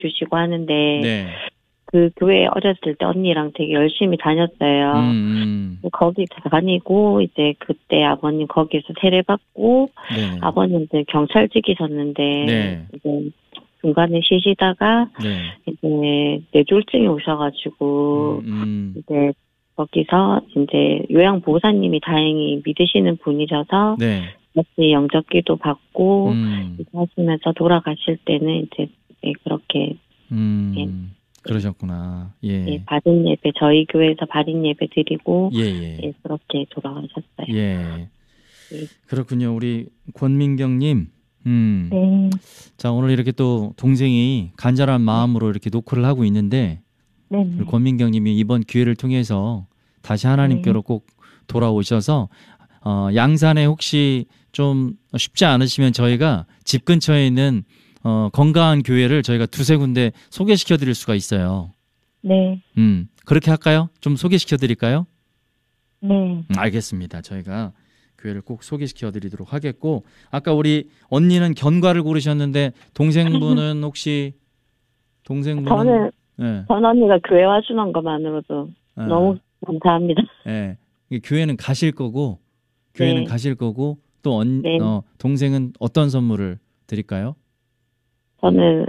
주시고 하는데 네. 그 교회 어렸을 때 언니랑 되게 열심히 다녔어요. 거기 다니고 이제 그때 아버님 거기서 세례받고 네. 아버님들 경찰직이셨는데 네. 이제 중간에 쉬시다가 네. 이제 뇌졸중이 오셔가지고 이제 거기서 이제 요양보호사님이 다행히 믿으시는 분이셔서 네. 다시 영접기도 받고 이제 하시면서 돌아가실 때는 이제 그렇게 예. 그러셨구나. 예. 예, 받은 예배 저희 교회에서 받은 예배 드리고 예. 예, 그렇게 돌아가셨어요. 예. 예. 그렇군요. 우리 권민경님. 네. 자, 오늘 이렇게 또 동생이 간절한 마음으로 이렇게 노크를 하고 있는데 네. 우리 권민경님이 이번 기회를 통해서 다시 하나님께로 꼭 돌아오셔서 양산에 혹시 좀 쉽지 않으시면 저희가 집 근처에 있는 건강한 교회를 저희가 두세 군데 소개시켜 드릴 수가 있어요. 네. 그렇게 할까요? 좀 소개시켜 드릴까요? 네. 알겠습니다. 저희가 교회를 꼭 소개시켜 드리도록 하겠고, 아까 우리 언니는 견과를 고르셨는데 동생분은 혹시 저는 네. 전 언니가 교회 와주는 것만으로도 너무 감사합니다. 네. 교회는 가실 거고 네. 또 네. 동생은 어떤 선물을 드릴까요? 저는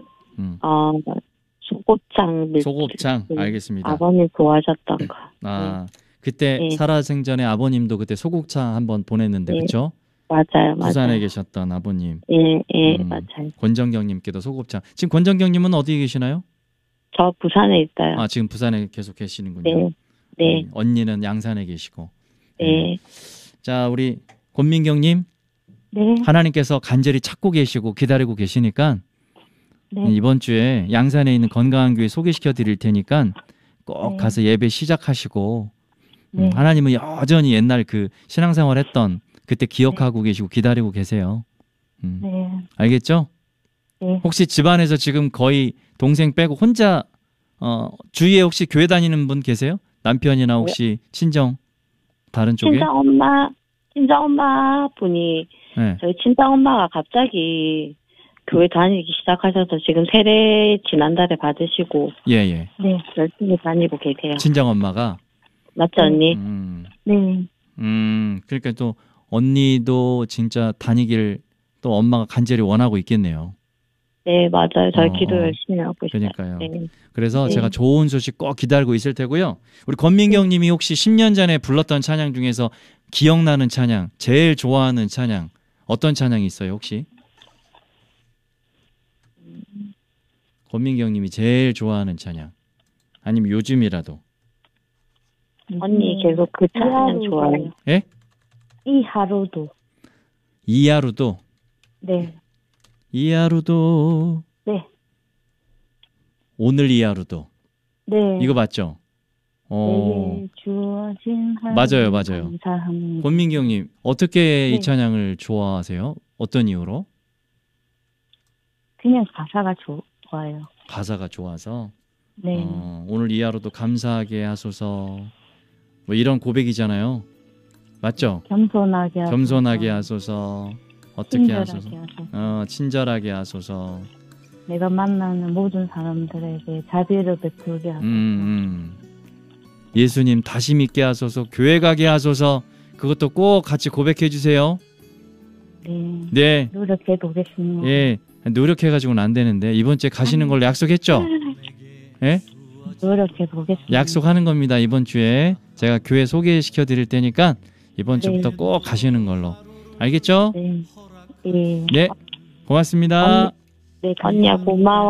소곱창 알겠습니다. 아버님 좋아하셨던 거. 아, 그때 네. 살아생전에 아버님도 그때 소곱창 한번 보냈는데 네. 그렇죠? 맞아요. 부산에 계셨던 아버님. 예, 맞아요. 권정경님께도 소곱창. 지금 권정경님은 어디 계시나요? 저 부산에 있어요. 아, 지금 부산에 계속 계시는군요. 네. 언니는 양산에 계시고. 네. 자, 우리 권민경님. 네. 하나님께서 간절히 찾고 계시고 기다리고 계시니까 네. 이번 주에 양산에 있는 건강한 교회 소개시켜 드릴 테니까 꼭 가서 예배 시작하시고 하나님은 여전히 옛날 그 신앙생활 했던 그때 기억하고 계시고 기다리고 계세요. 네. 알겠죠? 네. 혹시 집안에서 지금 거의 동생 빼고 혼자 주위에 혹시 교회 다니는 분 계세요? 남편이나 혹시 친정 다른 쪽에? 친정 엄마 분이 네. 저희 친정 엄마가 갑자기 교회 다니기 시작하셔서 지금 세례 지난달에 받으시고 예. 네, 열심히 다니고 계세요. 친정 엄마가 맞죠, 언니? 네. 그러니까 또 언니도 진짜 다니길 또 엄마가 간절히 원하고 있겠네요. 네, 맞아요. 저희 기도 열심히 하고 있어요. 그러니까요. 네. 그래서 제가 좋은 소식 꼭 기다리고 있을 테고요. 우리 권민경 님이 혹시 10년 전에 불렀던 찬양 중에서 기억나는 찬양, 제일 좋아하는 찬양 어떤 찬양이 있어요, 혹시? 권민경 님이 제일 좋아하는 찬양. 아니면 요즘이라도. 언니 계속 그 찬양 좋아해요. 예? 이 하루도. 이 하루도. 네. 이 하루도. 네. 오늘 이 하루도. 네. 이거 맞죠? 내게 주어진 하루 맞아요. 감사합니다. 권민경 님, 어떻게 이 찬양을 좋아하세요? 어떤 이유로? 그냥 가사가 좋아요. 가사가 좋아서. 네. 오늘 이 하루도 감사하게 하소서. 뭐 이런 고백이잖아요. 맞죠? 겸손하게 하소서. 어떻게 하소서. 친절하게 하소서. 내가 만나는 모든 사람들에게 자비를 베풀게 하소서. 예수님 다시 믿게 하소서. 교회 가게 하소서. 그것도 꼭 같이 고백해 주세요. 네. 노력해 보겠습니다. 예. 노력해가지고는 안 되는데 이번 주에 가시는 걸로 약속했죠? 예? 노력해 보겠습니다. 약속하는 겁니다. 이번 주에 제가 교회 소개시켜 드릴 테니까 이번 주부터 꼭 가시는 걸로. 알겠죠? 네. 네. 고맙습니다. 언니야 고마워.